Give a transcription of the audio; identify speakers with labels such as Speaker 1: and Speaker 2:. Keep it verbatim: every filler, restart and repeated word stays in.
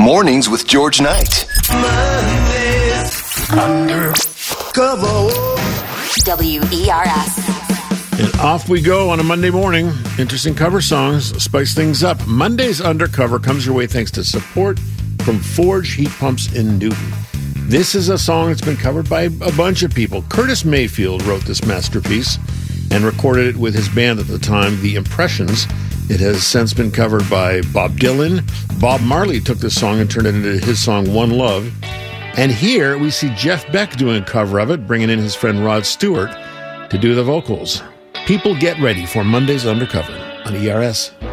Speaker 1: Mornings with George Knight.
Speaker 2: Mondays Undercover.
Speaker 3: W E R S.
Speaker 4: And off we go on a Monday morning. Interesting cover songs, spice things up. Monday's Undercover comes your way thanks to support from Forge Heat Pumps in Newton. This is a song that's been covered by a bunch of people. Curtis Mayfield wrote this masterpiece and recorded it with his band at the time, The Impressions. It has since been covered by Bob Dylan. Bob Marley took this song and turned it into his song, One Love. And here we see Jeff Beck doing a cover of it, bringing in his friend Rod Stewart to do the vocals. People get ready for Monday's Undercover on E R S.